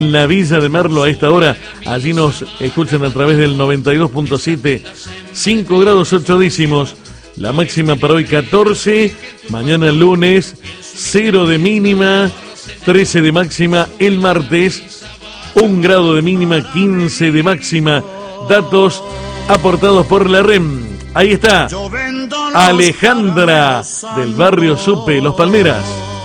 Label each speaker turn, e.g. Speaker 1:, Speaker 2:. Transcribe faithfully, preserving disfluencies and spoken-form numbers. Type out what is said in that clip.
Speaker 1: La Villa de Merlo a esta hora, allí nos escuchan a través del noventa y dos punto siete, cinco grados ocho décimos, la máxima para hoy catorce, mañana lunes cero de mínima, trece de máxima el martes, un grado de mínima, quince de máxima, datos aportados por la R E M. Ahí está, Alejandra del barrio Supe, Los Palmeras.